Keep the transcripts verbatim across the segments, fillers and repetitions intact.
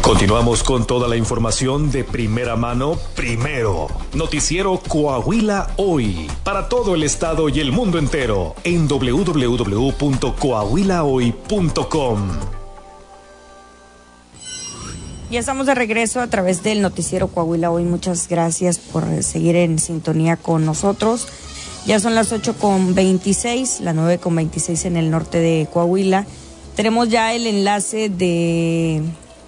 Continuamos con toda la información de primera mano, primero. Noticiero Coahuila Hoy, para todo el estado y el mundo entero, en doble u doble u doble u punto coahuila hoy punto com. Ya estamos de regreso a través del noticiero Coahuila Hoy. Muchas gracias por seguir en sintonía con nosotros. Ya son las ocho con veintiséis, las nueve con veintiséis en el norte de Coahuila. Tenemos ya el enlace de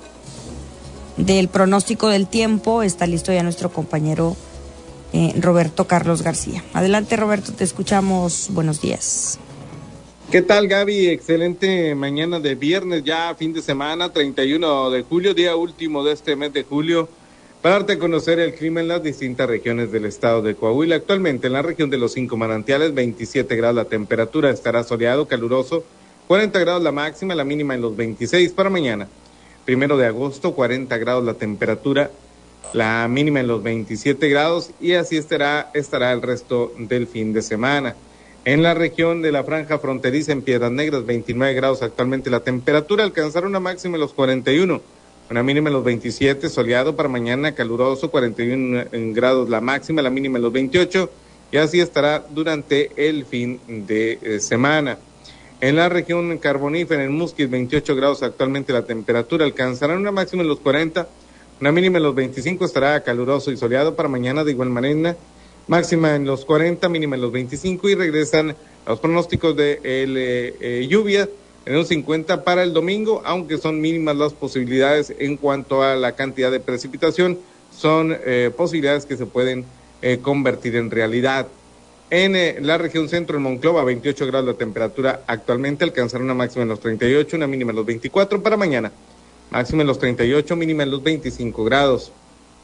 del pronóstico del tiempo. Está listo ya nuestro compañero eh, Roberto Carlos García. Adelante, Roberto, te escuchamos. Buenos días. ¿Qué tal, Gaby? Excelente mañana de viernes, ya fin de semana, treinta y uno de julio, día último de este mes de julio, para darte a conocer el clima en las distintas regiones del estado de Coahuila. Actualmente en la región de los cinco manantiales, veintisiete grados la temperatura, estará soleado, caluroso, cuarenta grados la máxima, la mínima en los veintiséis para mañana. Primero de agosto, cuarenta grados la temperatura, la mínima en los veintisiete grados, y así estará, estará el resto del fin de semana. En la región de la franja fronteriza en Piedras Negras, veintinueve grados actualmente la temperatura, alcanzará una máxima en los cuarenta y uno, una mínima en los veintisiete, soleado para mañana, caluroso, cuarenta y uno grados la máxima, la mínima en los veintiocho, y así estará durante el fin de eh, semana. En la región carbonífera, en Musquis, veintiocho grados actualmente la temperatura, alcanzará una máxima en los cuarenta, una mínima en los veinticinco, estará caluroso y soleado para mañana de igual manera, máxima en los cuarenta, mínima en los veinticinco, y regresan los pronósticos de el, eh, eh, lluvia en un cincuenta para el domingo, aunque son mínimas las posibilidades en cuanto a la cantidad de precipitación, son eh, posibilidades que se pueden eh, convertir en realidad. En eh, la región centro, en Monclova, veintiocho grados la temperatura actualmente, alcanzará una máxima en los treinta y ocho, una mínima en los veinticuatro para mañana, máxima en los treinta y ocho, mínima en los veinticinco grados.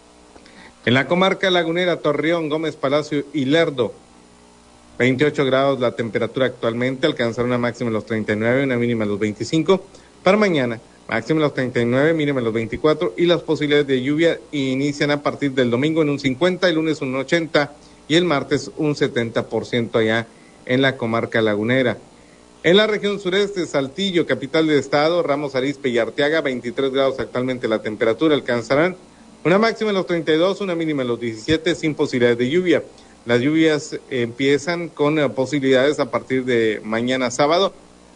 En la comarca lagunera, Torreón, Gómez Palacio y Lerdo, veintiocho grados la temperatura actualmente, alcanzará una máxima en los treinta y nueve, una mínima en los veinticinco. Para mañana, máxima en los treinta y nueve, mínima en los veinticuatro, y las posibilidades de lluvia inician a partir del domingo en un cincuenta, el lunes un ochenta y el martes un setenta por ciento allá en la comarca lagunera. En la región sureste, Saltillo, capital del estado, Ramos Arizpe y Arteaga, veintitrés grados actualmente la temperatura, alcanzarán una máxima en los treinta y dos, una mínima en los diecisiete, sin posibilidades de lluvia. Las lluvias empiezan con uh, posibilidades a partir de mañana sábado,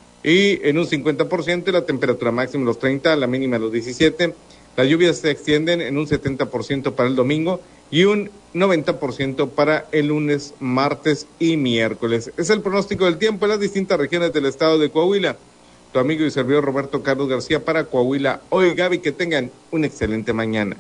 y en un cincuenta por ciento, la temperatura máxima en los treinta, la mínima en los diecisiete. Las lluvias se extienden en un setenta por ciento para el domingo y un noventa por ciento para el lunes, martes y miércoles. Es el pronóstico del tiempo en las distintas regiones del estado de Coahuila. Tu amigo y servidor Roberto Carlos García para Coahuila Hoy. Gaby, que tengan una excelente mañana.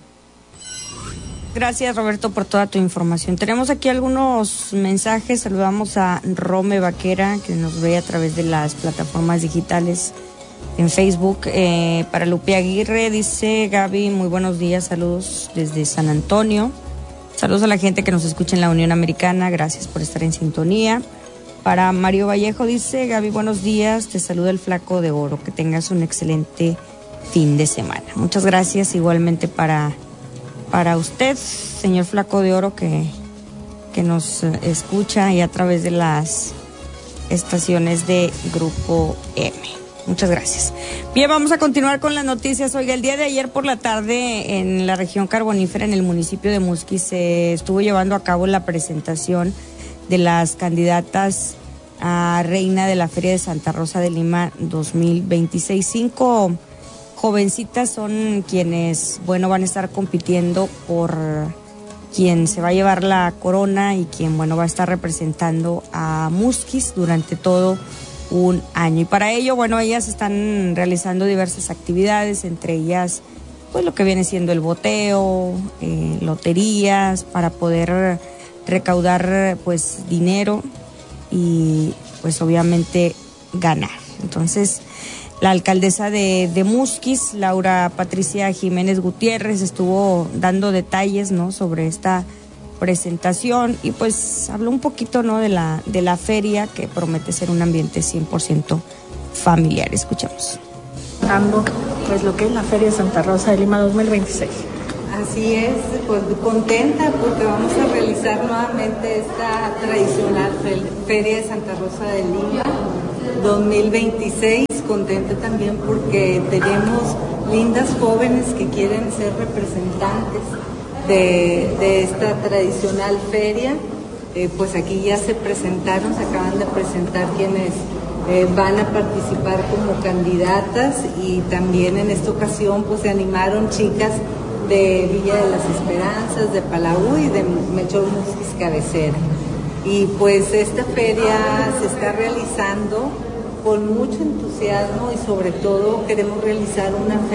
Gracias, Roberto, por toda tu información. Tenemos aquí algunos mensajes. Saludamos a Rome Vaquera, que nos ve a través de las plataformas digitales en Facebook. Eh, para Lupe Aguirre, dice: Gaby, muy buenos días, saludos desde San Antonio. Saludos a la gente que nos escucha en la Unión Americana, gracias por estar en sintonía. Para Mario Vallejo, dice: Gaby, buenos días, te saluda el Flaco de Oro, que tengas un excelente fin de semana. Muchas gracias, igualmente para... Para usted, señor Flaco de Oro, que, que nos escucha y a través de las estaciones de Grupo M. Muchas gracias. Bien, vamos a continuar con las noticias. Oiga, el día de ayer por la tarde en la región carbonífera, en el municipio de Musquis, se estuvo llevando a cabo la presentación de las candidatas a reina de la Feria de Santa Rosa de Lima dos mil veintiséis. Cinco jovencitas son quienes, bueno, van a estar compitiendo por quien se va a llevar la corona y quien, bueno, va a estar representando a Musquis durante todo un año. Y para ello, bueno, ellas están realizando diversas actividades, entre ellas, pues, lo que viene siendo el boteo, eh, loterías, para poder recaudar, pues, dinero y, pues, obviamente, ganar. Entonces, la alcaldesa de, de Musquis, Laura Patricia Jiménez Gutiérrez, estuvo dando detalles, ¿no?, sobre esta presentación y pues habló un poquito, ¿no?, de la, de la feria, que promete ser un ambiente cien por ciento familiar. Escuchamos. Dando pues lo que es la Feria de Santa Rosa de Lima dos mil veintiséis. Así es, pues contenta porque vamos a realizar nuevamente esta tradicional Feria de Santa Rosa de Lima dos mil veintiséis. Contenta también porque tenemos lindas jóvenes que quieren ser representantes de, de esta tradicional feria. Eh, pues aquí ya se presentaron, se acaban de presentar quienes eh, van a participar como candidatas, y también en esta ocasión pues se animaron chicas de Villa de las Esperanzas, de Palau y de Melchor Múzquiz Cabecera. Y pues esta feria se está realizando con mucho entusiasmo, y sobre todo queremos realizar una feria